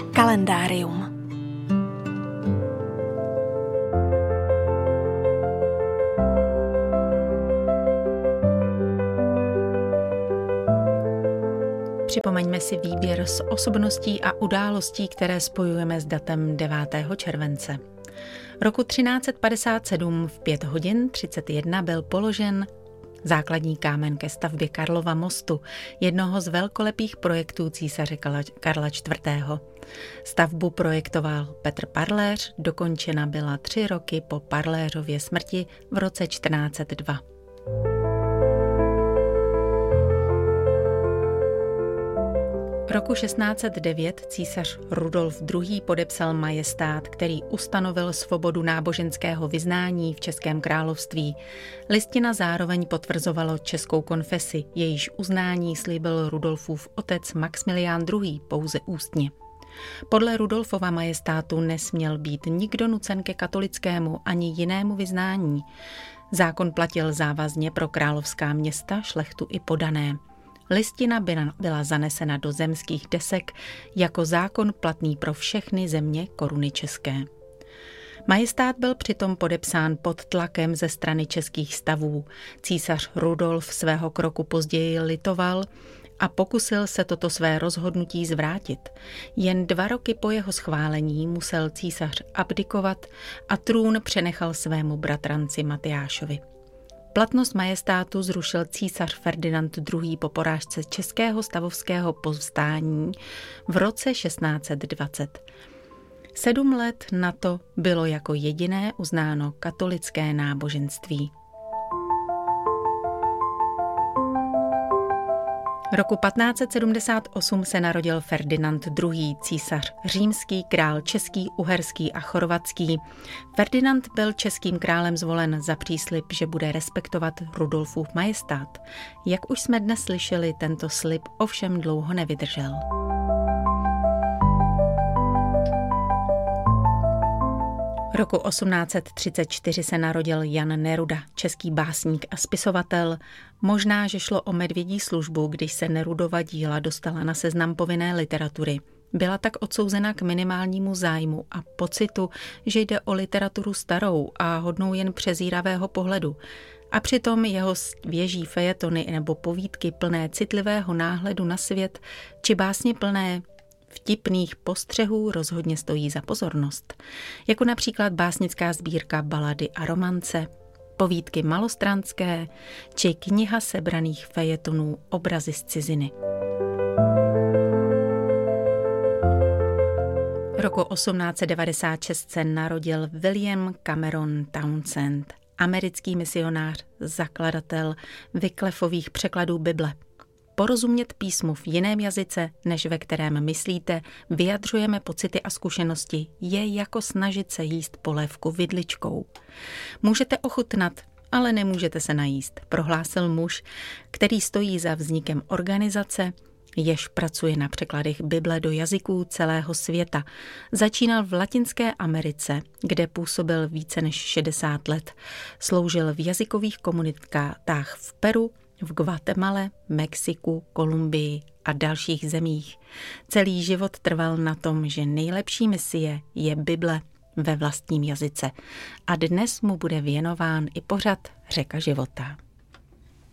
Kalendárium. Připomeňme si výběr z osobností a událostí, které spojujeme s datem 9. července. Roku 1357 v 5 hodin 31 byl položen základní kámen ke stavbě Karlova mostu, jednoho z velkolepých projektů císaře Karla IV. Stavbu projektoval Petr Parléř, dokončena byla 3 roky po Parléřově smrti v roce 1402. Roku 1609 císař Rudolf II. Podepsal majestát, který ustanovil svobodu náboženského vyznání v Českém království. Listina zároveň potvrzovalo českou konfesi, jejíž uznání slíbil Rudolfův otec Maxmilián II. Pouze ústně. Podle Rudolfova majestátu nesměl být nikdo nucen ke katolickému ani jinému vyznání. Zákon platil závazně pro královská města, šlechtu i podané. Listina byla zanesena do zemských desek jako zákon platný pro všechny země koruny české. Majestát byl přitom podepsán pod tlakem ze strany českých stavů. Císař Rudolf svého kroku později litoval a pokusil se toto své rozhodnutí zvrátit. Jen 2 roky po jeho schválení musel císař abdikovat a trůn přenechal svému bratranci Matyášovi. Platnost majestátu zrušil císař Ferdinand II. Po porážce českého stavovského povstání v roce 1620. 7 let na to bylo jako jediné uznáno katolické náboženství. Roku 1578 se narodil Ferdinand II., císař římský, král český, uherský a chorvatský. Ferdinand byl českým králem zvolen za příslib, že bude respektovat Rudolfův majestát. Jak už jsme dnes slyšeli, tento slib ovšem dlouho nevydržel. Roku 1834 se narodil Jan Neruda, český básník a spisovatel. Možná, že šlo o medvědí službu, když se Nerudova díla dostala na seznam povinné literatury. Byla tak odsouzena k minimálnímu zájmu a pocitu, že jde o literaturu starou a hodnou jen přezíravého pohledu. A přitom jeho svěží fejetony nebo povídky plné citlivého náhledu na svět či básně plné vtipných postřehů rozhodně stojí za pozornost, jako například básnická sbírka Balady a romance, povídky malostranské či kniha sebraných fejetonů Obrazy z ciziny. Roku 1896 se narodil William Cameron Townsend, americký misionář, zakladatel Wyclifových překladů Bible. Porozumět písmu v jiném jazyce, než ve kterém myslíte, vyjadřujeme pocity a zkušenosti, je jako snažit se jíst polévku vidličkou. Můžete ochutnat, ale nemůžete se najíst, prohlásil muž, který stojí za vznikem organizace, jež pracuje na překladech Bible do jazyků celého světa. Začínal v Latinské Americe, kde působil více než 60 let. Sloužil v jazykových komunitách v Peru, v Guatemale, Mexiku, Kolumbii a dalších zemích. Celý život trval na tom, že nejlepší misie je Bible ve vlastním jazyce. A dnes mu bude věnován i pořad Řeka života.